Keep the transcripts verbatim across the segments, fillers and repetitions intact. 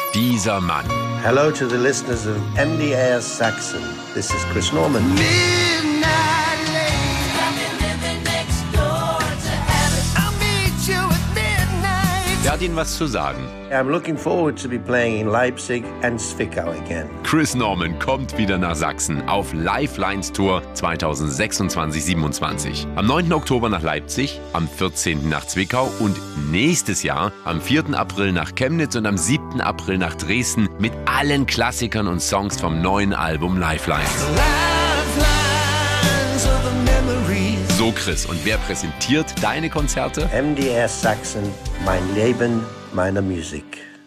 Dieser Mann. Hello to the listeners of M D R Saxon. This is Chris Norman. Der hat Ihnen was zu sagen. I'm looking forward to be playing in Leipzig and Zwickau again. Chris Norman kommt wieder nach Sachsen auf Lifelines Tour zwanzig sechsundzwanzig siebenundzwanzig. Am neunten Oktober nach Leipzig, am vierzehnten nach Zwickau und nächstes Jahr am vierten April nach Chemnitz und am siebten April nach Dresden mit allen Klassikern und Songs vom neuen Album Lifelines. So Chris, und wer präsentiert deine Konzerte? M D R Saxon, mein Leben, meine Musik.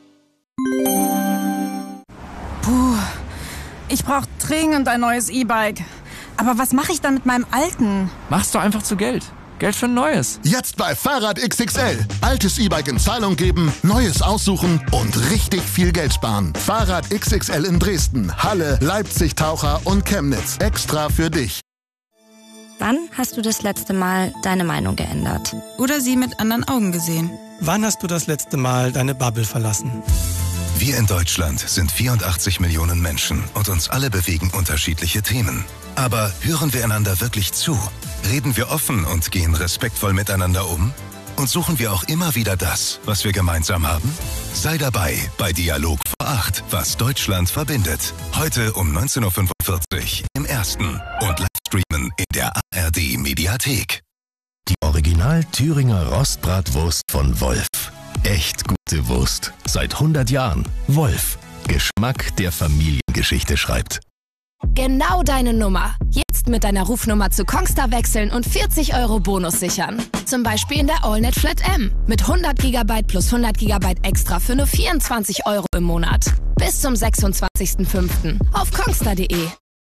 Puh, ich brauche dringend ein neues E-Bike. Aber was mache ich dann mit meinem alten? Machst du einfach zu Geld. Geld für ein neues. Jetzt bei Fahrrad X X L. Altes E-Bike in Zahlung geben, neues aussuchen und richtig viel Geld sparen. Fahrrad X X L in Dresden, Halle, Leipzig, Taucher und Chemnitz. Extra für dich. Wann hast du das letzte Mal deine Meinung geändert? Oder sie mit anderen Augen gesehen? Wann hast du das letzte Mal deine Bubble verlassen? Wir in Deutschland sind vierundachtzig Millionen Menschen und uns alle bewegen unterschiedliche Themen. Aber hören wir einander wirklich zu? Reden wir offen und gehen respektvoll miteinander um? Und suchen wir auch immer wieder das, was wir gemeinsam haben? Sei dabei bei Dialog vor acht, was Deutschland verbindet. Heute um neunzehn Uhr fünfundvierzig im Ersten und live streamen in der A R D-Mediathek. Die Original Thüringer Rostbratwurst von Wolf. Echt gute Wurst. Seit hundert Jahren. Wolf. Geschmack, der Familiengeschichte schreibt. Genau deine Nummer. Jetzt mit deiner Rufnummer zu Kongstar wechseln und vierzig Euro Bonus sichern. Zum Beispiel in der AllNet Flat M. Mit hundert Gigabyte plus hundert Gigabyte extra für nur vierundzwanzig Euro im Monat. Bis zum sechsundzwanzigsten fünften auf kongstar punkt de.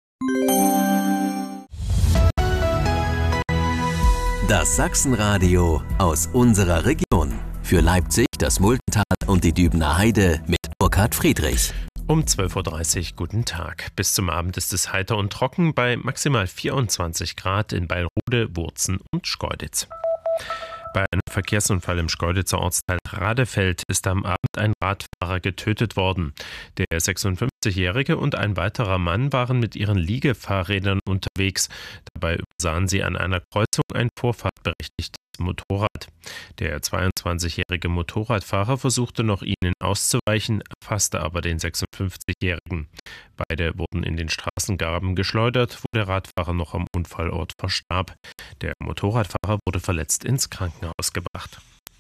Das Sachsenradio aus unserer Region. Für Leipzig, das Muldental und die Dübener Heide mit Burkhard Friedrich. Um zwölf Uhr dreißig, guten Tag. Bis zum Abend ist es heiter und trocken bei maximal vierundzwanzig Grad in Beilrode, Wurzen und Schkeuditz. Bei einem Verkehrsunfall im Schkeuditzer Ortsteil Radefeld ist am Abend ein Radfahrer getötet worden. Der sechsundfünfzigjährige und ein weiterer Mann waren mit ihren Liegefahrrädern unterwegs. Dabei übersahen sie an einer Kreuzung ein vorfahrtberechtigtes Motorrad. Der zweiundzwanzigjährige Motorradfahrer versuchte noch ihnen auszuweichen, erfasste aber den sechsundfünfzigjährigen. Beide wurden in den Straßengraben geschleudert, wo der Radfahrer noch am Unfallort verstarb. Der Motorradfahrer wurde verletzt ins Krankenhaus gebracht.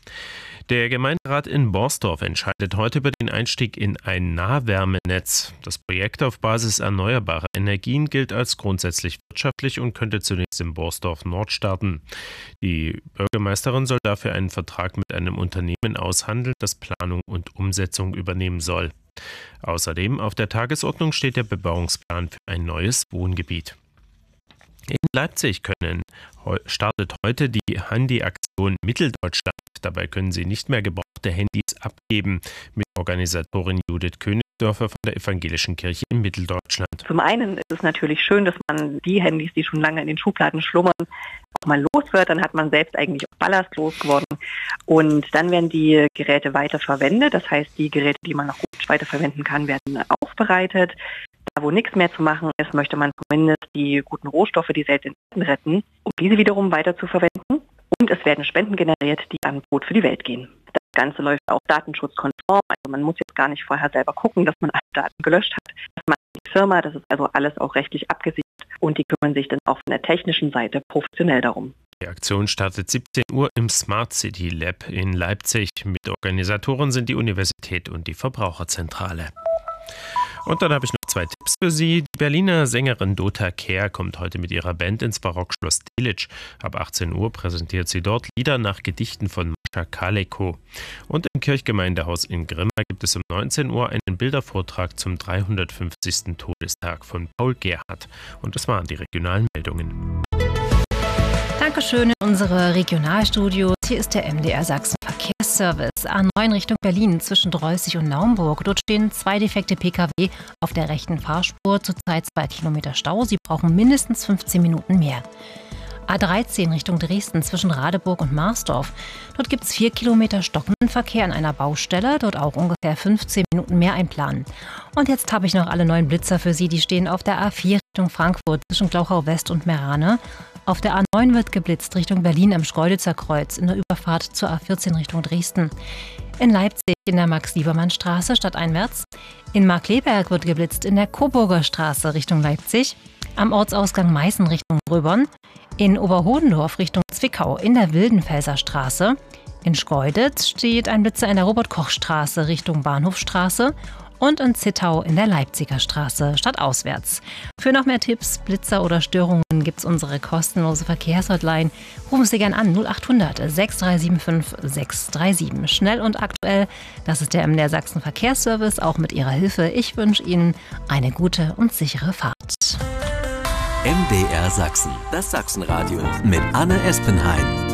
Der Gemeinderat in Borsdorf entscheidet heute über den Einstieg in ein Nahwärmenetz. Das Projekt auf Basis erneuerbarer Energien gilt als grundsätzlich wirtschaftlich und könnte zunächst in Borsdorf Nord starten. Die Bürgermeisterin soll dafür einen Vertrag mit einem Unternehmen aushandeln, das Planung und Umsetzung übernehmen soll. Außerdem auf der Tagesordnung steht der Bebauungsplan für ein neues Wohngebiet. In Leipzig können, startet heute die Handy-Aktion Mitteldeutschland. Dabei können Sie nicht mehr gebrauchte Handys abgeben, mit Organisatorin Judith Königsdörfer von der Evangelischen Kirche in Mitteldeutschland. Zum einen ist es natürlich schön, dass man die Handys, die schon lange in den Schubladen schlummern, auch mal los wird. Dann hat man selbst eigentlich auch ballastlos geworden. Und dann werden die Geräte weiter verwendet. Das heißt, die Geräte, die man noch gut weiterverwenden kann, werden aufbereitet. Da, wo nichts mehr zu machen ist, möchte man zumindest die guten Rohstoffe, die seltenen Erden retten, um diese wiederum weiter zu verwenden. Und es werden Spenden generiert, die an Brot für die Welt gehen. Das Ganze läuft auch datenschutzkonform. Also man muss jetzt gar nicht vorher selber gucken, dass man alle Daten gelöscht hat. Das macht die Firma, das ist also alles auch rechtlich abgesichert. Und die kümmern sich dann auch von der technischen Seite professionell darum. Die Aktion startet siebzehn Uhr im Smart City Lab in Leipzig. Mit Organisatoren sind die Universität und die Verbraucherzentrale. Und dann habe ich noch zwei Tipps für Sie. Die Berliner Sängerin Dota Kehr kommt heute mit ihrer Band ins Barockschloss Delitzsch. Ab achtzehn Uhr präsentiert sie dort Lieder nach Gedichten von Mascha Kaleko. Und im Kirchgemeindehaus in Grimma gibt es um neunzehn Uhr einen Bildervortrag zum dreihundertfünfzigsten Todestag von Paul Gerhardt. Und das waren die regionalen Meldungen. Dankeschön in unsere Regionalstudios. Hier ist der M D R Sachsen Verkehrsservice. A neun Richtung Berlin zwischen Dreußig und Naumburg. Dort stehen zwei defekte P K W auf der rechten Fahrspur. Zurzeit zwei Kilometer Stau. Sie brauchen mindestens fünfzehn Minuten mehr. A dreizehn Richtung Dresden zwischen Radeburg und Marsdorf. Dort gibt es vier Kilometer stockenden Verkehr an einer Baustelle, dort auch ungefähr fünfzehn Minuten mehr einplanen. Und jetzt habe ich noch alle neuen Blitzer für Sie, die stehen auf der A vier Richtung Frankfurt zwischen Glauchau West und Meerane. Auf der A neun wird geblitzt Richtung Berlin am Schkeuditzer Kreuz in der Überfahrt zur A vierzehn Richtung Dresden. In Leipzig in der Max-Liebermann-Straße stadteinwärts. In Markkleeberg wird geblitzt in der Coburger Straße Richtung Leipzig. Am Ortsausgang Meißen Richtung Gröbern. In Oberhodendorf Richtung Zwickau in der Wildenfelser Straße. In Schkeuditz steht ein Blitzer in der Robert-Koch-Straße Richtung Bahnhofstraße. Und in Zittau in der Leipziger Straße stadtauswärts. Für noch mehr Tipps, Blitzer oder Störungen gibt es unsere kostenlose Verkehrshotline. Rufen Sie gern an null acht hundert sechs drei sieben fünf sechs drei sieben. Schnell und aktuell, das ist der M D R Sachsen Verkehrsservice, auch mit Ihrer Hilfe. Ich wünsche Ihnen eine gute und sichere Fahrt. M D R Sachsen, das Sachsenradio mit Anne Espenheim.